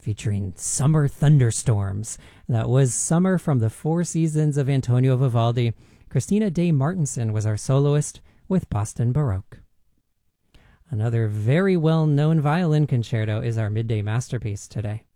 featuring Summer Thunderstorms. That was Summer from the Four Seasons of Antonio Vivaldi. Christina Day Martinson was our soloist with Boston Baroque. Another very well-known violin concerto is our midday masterpiece today.